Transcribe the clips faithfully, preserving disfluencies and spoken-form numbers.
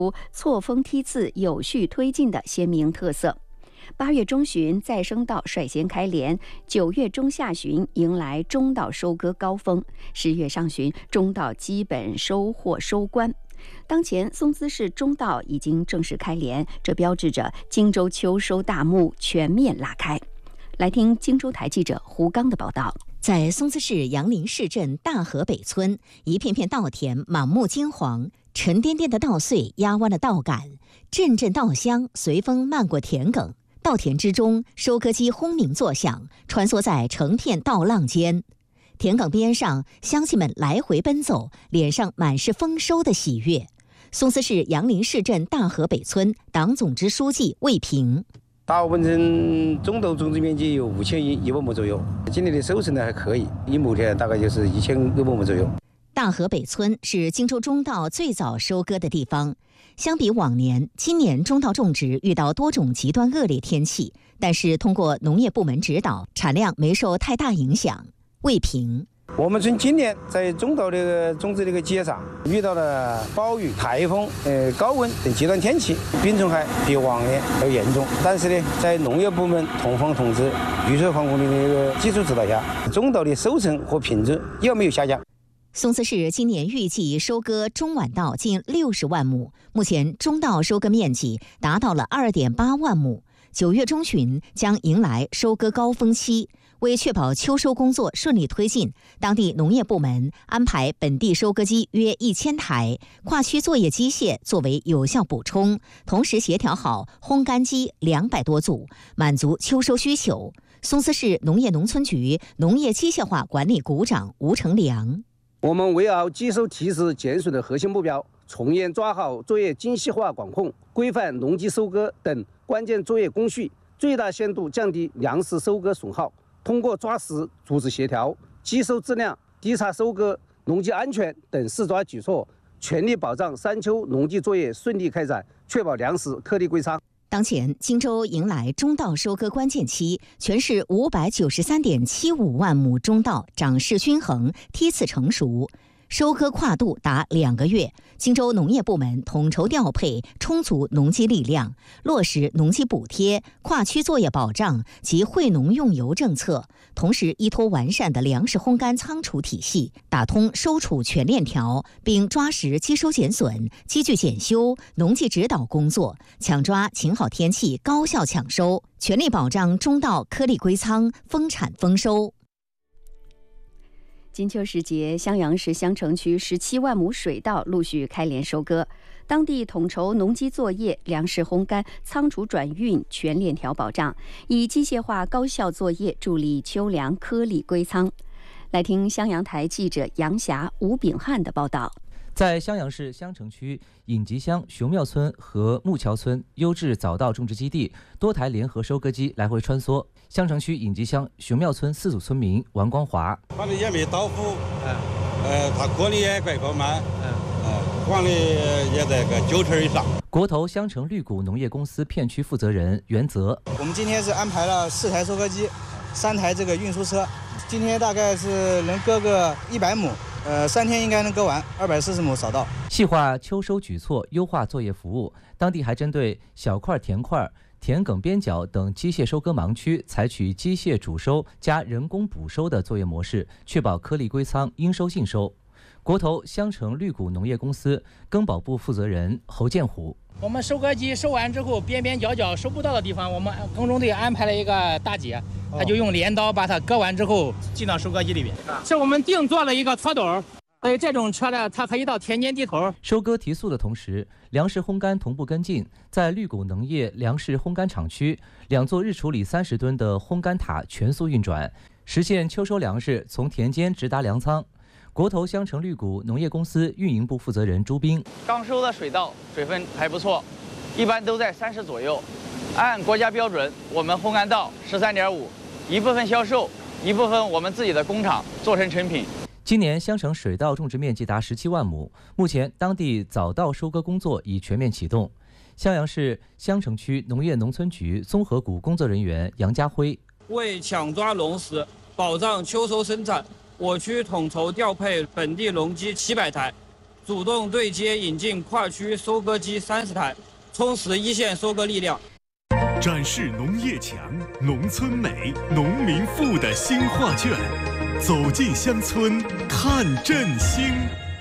错峰梯次有序推进的鲜明特色。八月中旬，再生稻率先开镰；九月中下旬迎来中稻收割高峰；十月上旬，中稻基本收获收官。当前，松滋市中稻已经正式开镰，这标志着荆州秋收大幕全面拉开。来听荆州台记者胡刚的报道。 在松滋市杨林市镇大河北村，一片片稻田满目金黄，沉甸甸的稻穗压弯了稻杆，阵阵稻香随风漫过田埂。稻田之中，收割机轰鸣作响，穿梭在成片稻浪间。田埂边上，乡亲们来回奔走，脸上满是丰收的喜悦。松滋市杨林市镇大河北村党总支书记魏平： 大河本村中稻种植面积有五千一万亩左右，今年的收成呢还可以，一亩田大概就是一千六百亩左右。 大河北村是荆州中稻最早收割的地方。相比往年，今年中稻种植遇到多种极端恶劣天气，但是通过农业部门指导，产量没受太大影响。魏平： 我们村今年在中稻这个种植这个节上遇到了暴雨、台风、呃高温等极端天气，病虫害比往年要严重。但是呢，在农业部门同方同志、雨水防控的那个技术指导下，中稻的收成和品质又没有下降。 松滋市今年预计收割中晚稻近六十万亩，目前中稻收割面积达到了二点八万亩。九月中旬将迎来收割高峰期。为确保秋收工作顺利推进，当地农业部门安排本地收割机约一千台，跨区作业机械作为有效补充，同时协调好烘干机两百多组，满足秋收需求。松滋市农业农村局农业机械化管理股长吴成良： 我们围绕绩收提质减损的核心目标，从严抓好作业精细化管控，规范农机收割等关键作业工序，最大限度降低粮食收割损耗。通过抓实、组织协调、绩收质量、滴查收割、农机安全等四抓举措，全力保障三秋农机作业顺利开展，确保粮食颗粒归仓。 当前，荆州迎来中稻收割关键期，全市五百九十三点七五万亩中稻长势均衡，梯次成熟。收割跨度达两个月，荆州农业部门统筹调配充足农机力量，落实农机补贴、跨区作业保障及惠农用油政策，同时依托完善的粮食烘干仓储体系，打通收储全链条，并抓实机收减损、机具检修、农技指导工作，抢抓晴好天气高效抢收，全力保障中稻颗粒归仓、丰产丰收。 金秋时节，襄阳市襄城区十七万亩水稻陆续开镰收割，当地统筹农机作业、粮食烘干、仓储转运全链条保障，以机械化高效作业助力秋粮颗粒归仓。来听襄阳台记者杨霞、吴炳汉的报道。 在襄阳市襄城区尹集乡熊庙村和木桥村优质早稻种植基地，多台联合收割机来回穿梭。襄城区尹集乡熊庙村四组村民王光华： 反正也没倒伏，呃，他过得也快快慢，呃，管理也在个九成以上。 国投襄城绿谷农业公司片区负责人袁泽： 我们今天是安排了四台收割机，三台这个运输车，今天大概是能割个一百亩。呃，三天应该能割完二百四十亩早稻。 细化秋收举措，优化作业服务。当地还针对小块田块、田埂边角等机械收割盲区，采取机械主收加人工补收的作业模式，确保颗粒归仓、应收尽收。国投襄城绿谷农业公司耕保部负责人侯建虎： 我们收割机收完之后，边边角角收不到的地方，我们耕种队安排了一个大姐，她就用镰刀把它割完之后进到收割机里边。是我们定做了一个拖斗，所以这种车呢，它可以到田间地头。 收割提速的同时，粮食烘干同步跟进。在绿谷农业粮食烘干厂区，两座日处理三十吨的烘干塔全速运转，实现秋收粮食从田间直达粮仓。国投襄城绿谷农业公司运营部负责人朱斌： 刚收的水稻水分还不错，一般都在三十左右。按国家标准，我们烘干到十三点五，一部分销售，一部分我们自己的工厂做成成品。 今年襄城水稻种植面积达十七万亩，目前当地早稻收割工作已全面启动。襄阳市襄城区农业农村局综合股工作人员杨家辉： 为抢抓农时，保障秋收生产，我区统筹调配本地农机七百台， 主动对接引进跨区收割机三十台，充实一线收割力量。 展示农业强、农村美、农民富的新画卷，走进乡村看振兴。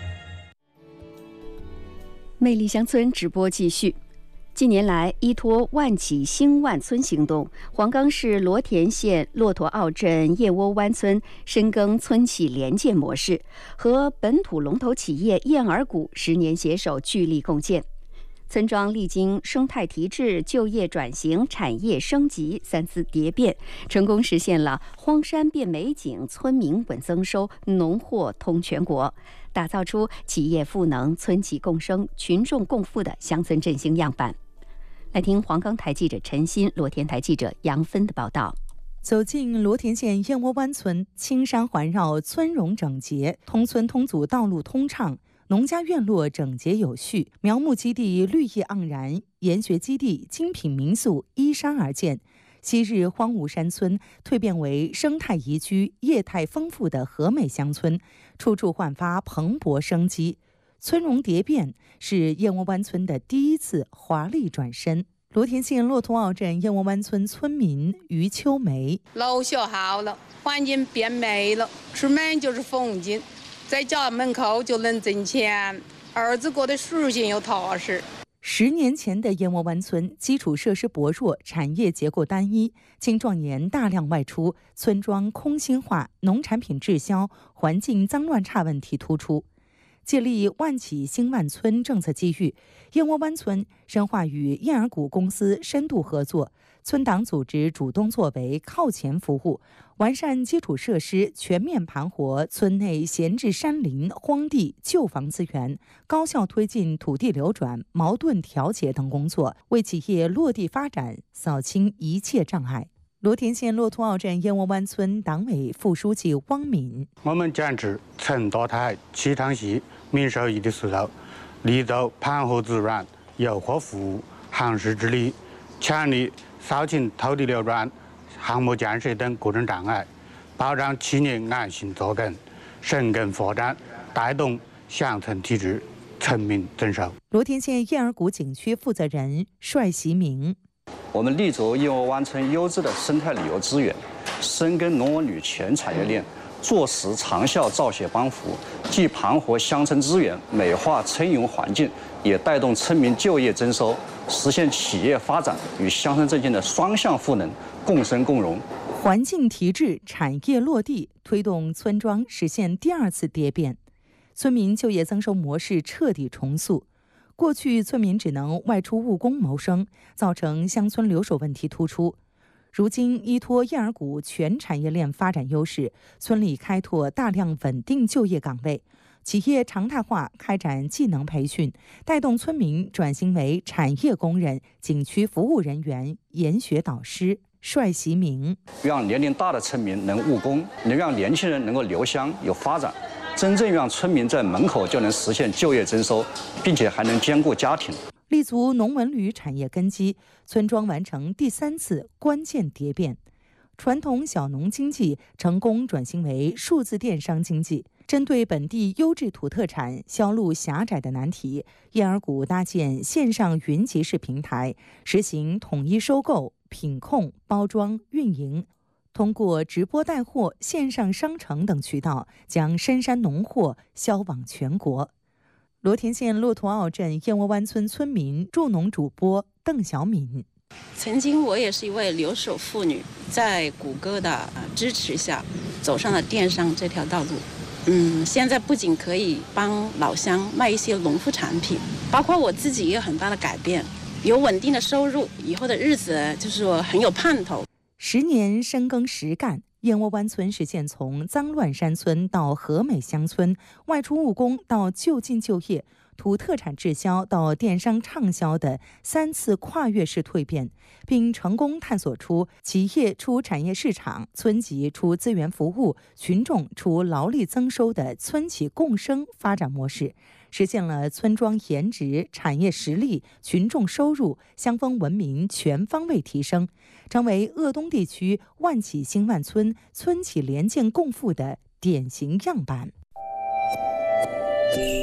魅力乡村直播继续。近年来，依托万企兴万村行动，黄冈市罗田县骆驼坳镇燕窝湾村深耕村企联建模式，和本土龙头企业燕儿谷十年携手，聚力共建。村庄历经生态提质、就业转型、产业升级三次蝶变，成功实现了荒山变美景、村民稳增收、农货通全国，打造出企业赋能、村企共生、群众共富的乡村振兴样板。来听黄冈台记者陈鑫、罗田台记者杨芬的报道。 走进罗田县燕窝湾村，青山环绕，村容整洁，通村通组道路通畅，农家院落整洁有序，苗木基地绿意盎然，研学基地、精品民宿依山而建。昔日荒芜山村蜕变为生态宜居、业态丰富的和美乡村，处处焕发蓬勃生机。村容蝶变是燕窝湾村的第一次华丽转身。罗田县骆驼坳镇燕窝湾村村民于秋梅： 楼修好了，环境变美了，出门就是风景，在家门口就能挣钱，儿子过得舒心又踏实。 十年前的燕窝湾村基础设施薄弱，产业结构单一，青壮年大量外出，村庄空心化，农产品滞销，环境脏乱差问题突出。借力万企兴万村政策机遇，燕窝湾村深化与燕儿谷公司深度合作，村党组织主动作为，靠前服务，完善基础设施，全面盘活村内闲置山林、荒地、旧房资源，高效推进土地流转、矛盾调解等工作，为企业落地发展扫清一切障碍。罗田县骆驼坳镇燕窝湾村党委副书记汪敏： 我们坚持陈多台、齐昌系民受益的思路，立足盘活资源、优化服务、行事治理，全力扫清土地流转、项目建设等各种障碍，保障企业安心扎根、深耕发展，带动乡村提质、村民增收。 罗田县燕儿谷景区负责人帅习明： 我们立足燕窝湾村优质的生态旅游资源，深耕农文旅全产业链，做实长效造血帮扶，既盘活乡村资源，美化村营环境，也带动村民就业增收，实现企业发展与乡村振兴的双向赋能，共生共荣。 环境提质、产业落地，推动村庄实现第二次蝶变，村民就业增收模式彻底重塑。过去村民只能外出务工谋生，造成乡村留守问题突出。如今依托燕儿谷全产业链发展优势，村里开拓大量稳定就业岗位，企业常态化开展技能培训，带动村民转型为产业工人、景区服务人员、研学导师。帅习明： 让年龄大的村民能务工，能让年轻人能够留乡有发展，真正让村民在门口就能实现就业增收，并且还能兼顾家庭。 立足农文旅产业根基，村庄完成第三次关键蝶变，传统小农经济成功转型为数字电商经济。针对本地优质土特产销路狭窄的难题，燕儿谷搭建线上云集市平台，实行统一收购、品控、包装、运营。通过直播带货、线上商城等渠道，将深山农货销往全国。罗田县骆驼坳镇燕窝湾村村民助农主播邓小敏： 曾经我也是一位留守妇女，在谷歌的支持下，走上了电商这条道路。嗯，现在不仅可以帮老乡卖一些农副产品，包括我自己也有很大的改变，有稳定的收入，以后的日子就是说很有盼头。 十年深耕实干，燕窝湾村实现从脏乱山村到和美乡村，外出务工到就近就业，土特产滞销到电商畅销的三次跨越式蜕变，并成功探索出企业出产业市场、村级出资源服务、群众出劳力增收的村企共生发展模式，实现了村庄颜值、产业实力、群众收入、乡风文明全方位提升，成为鄂东地区万企兴万村、村企联建共富的典型样板。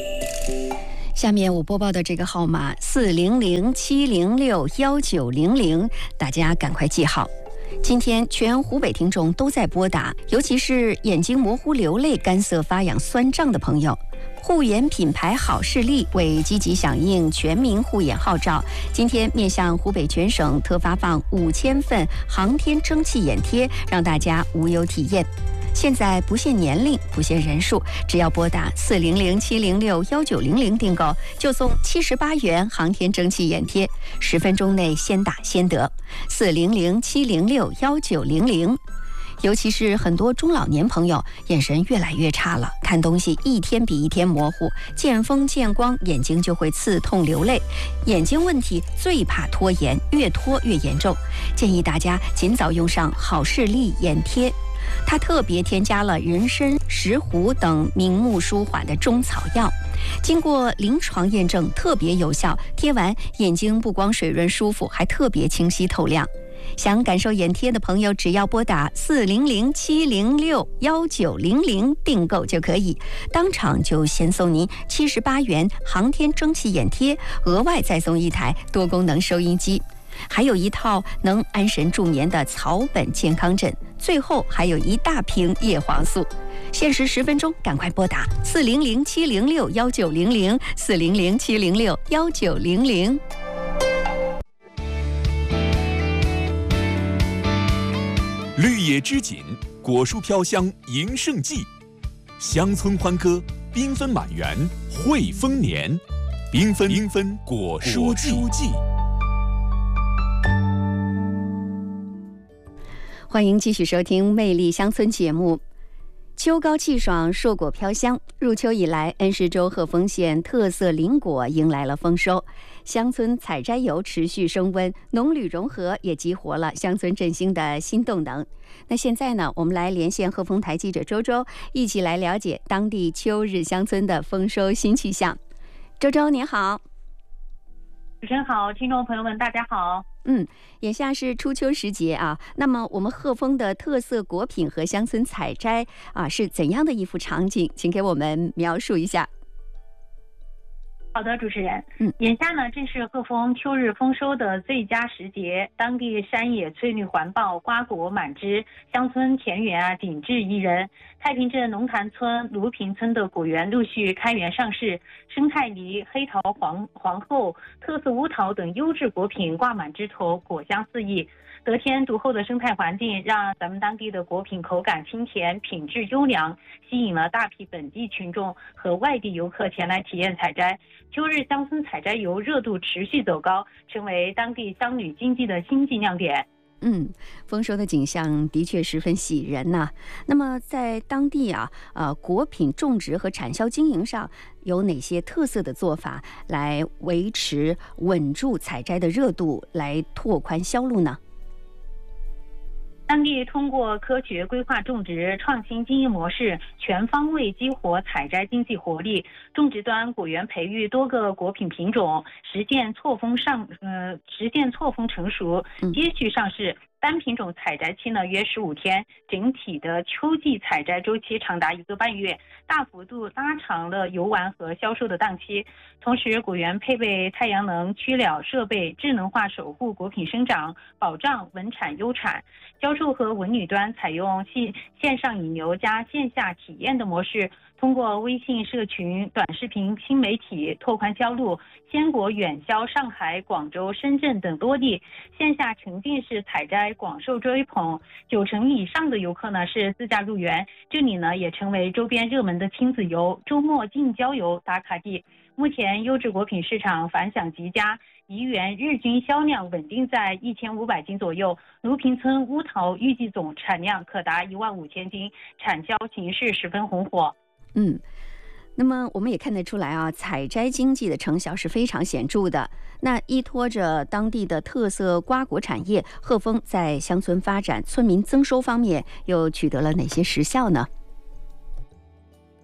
下面我播报的这个号码四零零七零六幺九零零，大家赶快记好。今天全湖北听众都在拨打，尤其是眼睛模糊、流泪、干涩、发痒、酸胀的朋友。护眼品牌好视力为积极响应全民护眼号召，今天面向湖北全省特发放五千份航天蒸汽眼贴，让大家无忧体验。现在不限年龄，不限人数，只要拨打四零零七零六幺九零零订购，就送七十八元航天蒸汽眼贴，十分钟内先打先得。四零零七零六幺九零零。尤其是很多中老年朋友眼神越来越差了，看东西一天比一天模糊，见风见光眼睛就会刺痛流泪。眼睛问题最怕拖延，越拖越严重，建议大家尽早用上好视力眼贴。它特别添加了人参、石斛等明目舒缓的中草药，经过临床验证特别有效，贴完眼睛不光水润舒服，还特别清晰透亮。想感受眼贴的朋友，只要拨打四零零七零六幺九零零订购就可以，当场就先送您七十八元航天蒸汽眼贴，额外再送一台多功能收音机，还有一套能安神助眠的草本健康枕，最后还有一大瓶叶黄素。限时十分钟，赶快拨打四零零七零六幺九零零四零零七零六幺九零零。 绿野织锦，果蔬飘香迎盛季，乡村欢歌，缤纷满园汇丰年，缤纷缤纷果蔬季。 欢迎继续收听《魅力乡村》节目。秋高气爽，硕果飘香。入秋以来，恩施州鹤峰县特色林果迎来了丰收，乡村采摘游持续升温，农旅融合也激活了乡村振兴的新动能。那现在呢，我们来连线鹤峰台记者周周，一起来了解当地秋日乡村的丰收新气象。周周您好。 主持人好，听众朋友们大家好。 嗯，眼下是初秋时节啊，那么我们鹤峰的特色果品和乡村采摘啊是怎样的一幅场景？请给我们描述一下。 好的，主持人，嗯，眼下呢正是鹤峰秋日丰收的最佳时节，当地山野翠绿环抱，瓜果满枝，乡村田园啊景致宜人。太平镇龙潭村、卢坪村的果园陆续开园上市，生态梨、黑桃皇皇后、特色乌桃等优质果品挂满枝头，果香四溢。得天独厚的生态环境让咱们当地的果品口感清甜，品质优良，吸引了大批本地群众和外地游客前来体验采摘。秋日乡村采摘游热度持续走高，成为当地乡旅经济的新晋亮点。 嗯，丰收的景象的确十分喜人呐、啊。那么在当地啊，呃，果品种植和产销经营上有哪些特色的做法，来维持稳住采摘的热度，来拓宽销路呢？ 当地通过科学规划种植、创新经营模式，全方位激活采摘经济活力。种植端果园培育多个果品品种，实现错峰上呃实现错峰成熟，接续上市。单品种采摘期呢约十五天，整体的秋季采摘周期长达一个半月，大幅度拉长了游玩和销售的档期。同时，果园配备太阳能驱鸟设备，智能化守护果品生长，保障稳产优产。销售和文旅端采用线线上引流加线下体验的模式，通过微信社群、短视频新媒体拓宽销路，鲜果远销上海、广州、深圳等多地，线下沉浸式采摘广受追捧，九成以上的游客呢是自驾入园，这里呢也成为周边热门的亲子游、周末近郊游打卡地。目前优质果品市场反响极佳，怡园日均销量稳定在一千五百斤左右，卢坪村乌桃预计总产量可达一万五千斤，产销形势十分红火。 嗯。那么我们也看得出来啊，采摘经济的成效是非常显著的。那依托着当地的特色瓜果产业，鹤峰在乡村发展、村民增收方面又取得了哪些实效呢？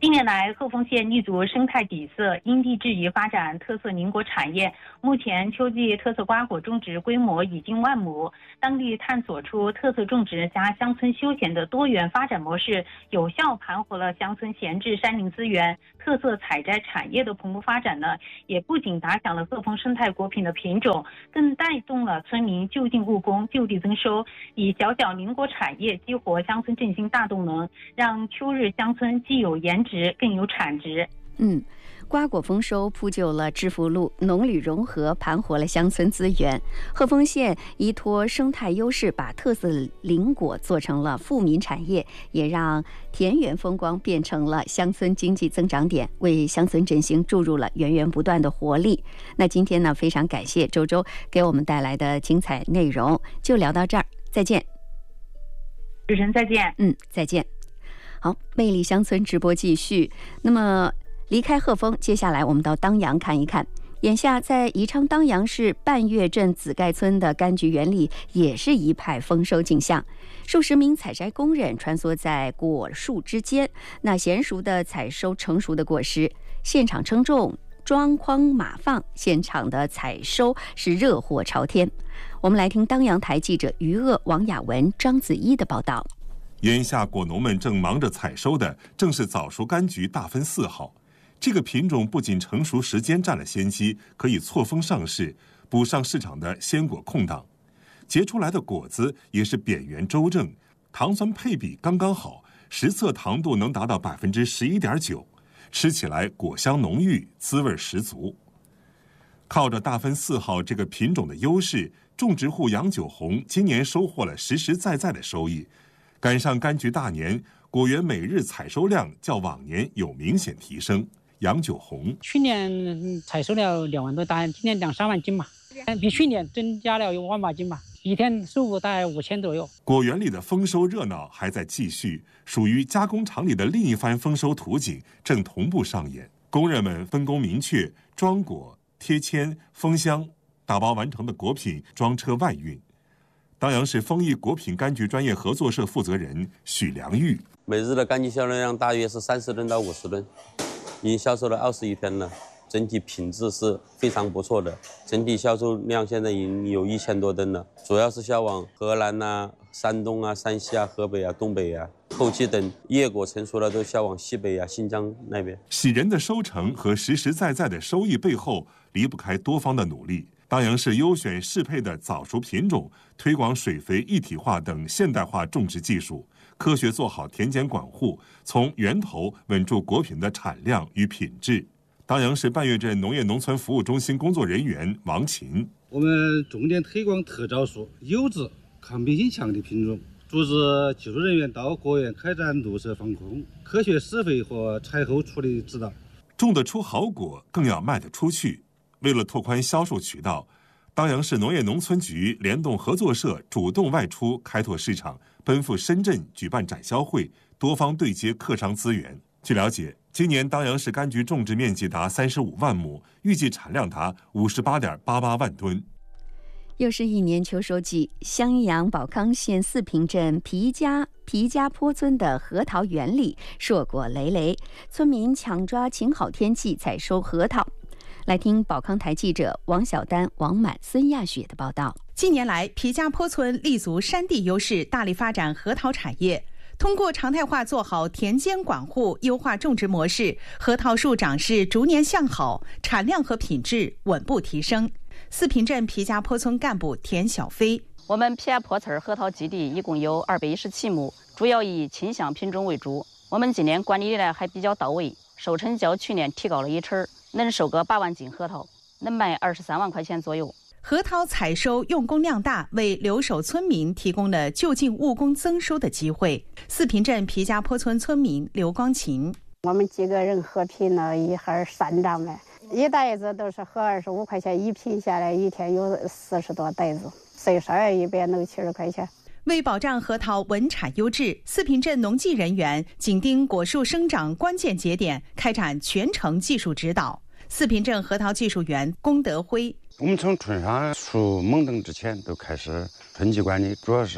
近年来，鹤峰县立足生态底色，因地制宜发展特色林果产业。目前，秋季特色瓜果种植规模已近万亩。当地探索出特色种植加乡村休闲的多元发展模式，有效盘活了乡村闲置山林资源、特色采摘产业的蓬勃发展呢。也不仅打响了鹤峰生态果品的品种，更带动了村民就近务工、就地增收，以小小林果产业激活乡村振兴大动能，让秋日乡村既有颜值更有产值。 嗯，瓜果丰收铺就了致富路，农旅融合盘活了乡村资源。鹤峰县依托生态优势，把特色林果做成了富民产业，也让田园风光变成了乡村经济增长点，为乡村振兴注入了源源不断的活力。那今天呢，非常感谢周周给我们带来的精彩内容，就聊到这儿，再见。 主持人再见。 嗯，再见。好，魅力乡村直播继续。那么离开鹤峰，接下来我们到当阳看一看。眼下在宜昌当阳市半月镇紫盖村的柑橘园里，也是一派丰收景象。数十名采摘工人穿梭在果树之间，那娴熟的采收成熟的果实，现场称重、装筐码放，现场的采收是热火朝天。我们来听当阳台记者余鄂、王雅文、张子一的报道。 眼下果农们正忙着采收的正是早熟柑橘大分四号。这个品种不仅成熟时间占了先机，可以错峰上市，补上市场的鲜果空档。结出来的果子也是扁圆周正，糖酸配比刚刚好，实测糖度能达到百分之十一点九，吃起来果香浓郁，滋味十足。靠着大分四号这个品种的优势，种植户杨九红今年收获了实实在在的收益。赶上柑橘大年，果园每日采收量较往年有明显提升。杨九红， 去年采收了两万多单，今年两三万斤嘛，比去年增加了有万把斤吧，一天收获大概五千左右。 果园里的丰收热闹还在继续，属于加工厂里的另一番丰收图景正同步上演。工人们分工明确，装果、贴签、封箱，打包完成的果品装车外运。当阳市丰益果品柑橘专业合作社负责人许良玉， 每日的柑橘销售量大约是三十吨到五十吨，已经销售了二十一天了，整体品质是非常不错的，整体销售量现在已经有一千多吨了，主要是销往河南啊、山东啊、山西啊、河北啊、东北啊，后期等叶果成熟了都销往西北啊、新疆那边。 喜人的收成和实实在在的收益背后，离不开多方的努力。当阳市优选适配的早熟品种，推广水肥一体化等现代化种植技术，科学做好田间管护，从源头稳住果品的产量与品质。当阳市半月镇农业农村服务中心工作人员王琴， 我们重点推广特招数、优质、抗病性强的品种，组织技术人员到果园开展绿色防控、科学施肥和采后处理指导。 种得出好果，更要卖得出去。为了拓宽销售渠道，当阳市农业农村局联动合作社主动外出开拓市场，奔赴深圳举办展销会，多方对接客商资源。据了解，今年当阳市柑橘种植面积达三十五万亩，预计产量达五十八点八八万吨。 又是一年秋收季，襄阳保康县四平镇皮家皮家坡村的核桃园里硕果累累，村民抢抓晴好天气采收核桃。来听保康台记者王小丹、王满、孙亚雪的报道。 近年来，皮家坡村立足山地优势，大力发展核桃产业。通过常态化做好田间管护，优化种植模式，核桃树长势逐年向好，产量和品质稳步提升。四平镇皮家坡村干部田小飞， 我们皮家坡村核桃基地一共有二百一十七亩，主要以清香品种为主。我们今年管理的还比较到位，收成较去年提高了一成，能收个八万斤核桃，能卖二十三万块钱左右。 核桃采收用工量大，为留守村民提供了就近务工增收的机会。四平镇皮家坡村村民刘光琴， 我们几个人合拼了一盒三张卖，一袋子都是合二十五块钱，一拼下来一天有四十多袋子，碎晒一百能七十块钱。 为保障核桃稳产优质，四平镇农技人员紧盯果树生长关键节点，开展全程技术指导。四平镇核桃技术员龚德辉， 我们从春上树萌登之前都开始春季管理，主要是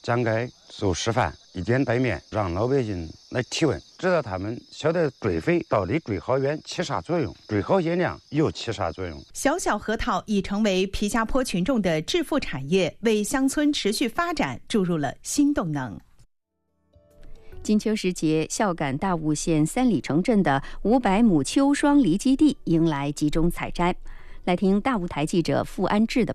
将该做示范，以点带面，让老百姓来提问，直到他们晓得追肥到底追好远起啥作用，追好些量又起啥作用。 小小核桃已成为皮家坡群众的致富产业，为乡村持续发展注入了新动能。 金秋时节，孝感大悟县三里城镇的五百亩秋霜梨基地迎来集中采摘。来听大悟台记者付安志的报道。